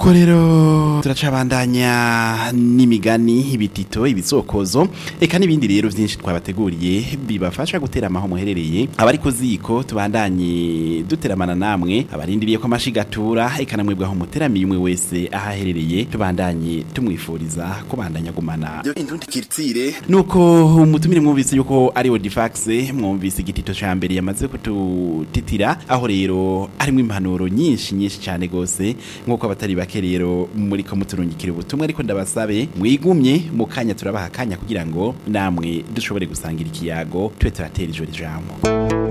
nuko rero turacabandanya n'imigani ibitito ibisokozo eka n'ibindi rero vyinshi twabateguriye bibafasha gutera amaho muherereye abari kuziko tubandanye duteramana namwe abarindiriye ko amashigatura eka namwe bwaho muteramiye umwe wese ahaherereye tubandanye tumwifuriza kubandanya gumana indundi kirtire nuko umutumire mwumvise yuko ari Odifax mwumvise igitito ca mbere yamaze kututitira aho rero ari impanuro nyinshi cyane gose nkuko abatari bake rero muri ko muturungikira ubutumwa ariko ndabasabe mwigumye mu kanya turabaha kanya kugira ngo namwe dushobore gusangira ikiyago twe turatera ijoro ijambo.